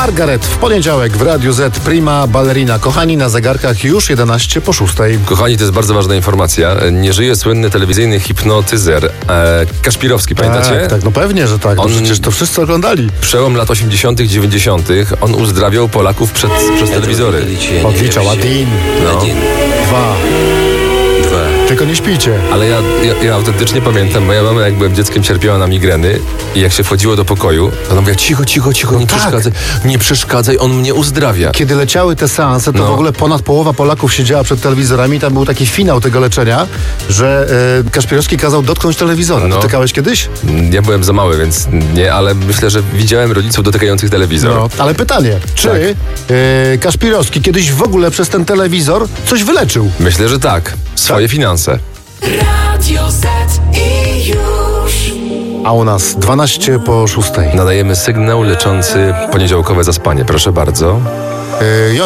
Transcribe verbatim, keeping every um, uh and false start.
Margaret w poniedziałek w Radiu Z. Prima ballerina. Kochani, na zegarkach już jedenaście po szóstej. Kochani, to jest bardzo ważna informacja. Nie żyje słynny telewizyjny hipnotyzer e, Kaszpirowski, pamiętacie? Tak, tak, no pewnie, że tak. No On- przecież to wszyscy oglądali. Przełom lat osiemdziesiątych, dziewięćdziesiątych on uzdrawiał Polaków przed, przez telewizory. Odliczał Adin. No. Dwa. Tylko nie śpijcie. Ale ja, ja, ja autentycznie pamiętam, moja mama jak byłem dzieckiem cierpiała na migreny i jak się wchodziło do pokoju, to ona mówiła cicho, cicho, cicho, nie tak. przeszkadzaj, nie przeszkadzaj, on mnie uzdrawia. Kiedy leciały te seanse, to No. w ogóle ponad połowa Polaków siedziała przed telewizorami. Tam był taki finał tego leczenia, że e, Kaszpirowski kazał dotknąć telewizora. No. Dotykałeś kiedyś? Ja byłem za mały, więc nie, ale myślę, że widziałem rodziców dotykających telewizor. No. Ale pytanie, czy Tak. e, Kaszpirowski kiedyś w ogóle przez ten telewizor coś wyleczył? Myślę, że tak. Swoje finanse. Radio Z i już. A u nas dwanaście po szóstej. Nadajemy sygnał leczący poniedziałkowe zaspanie. Proszę bardzo. E,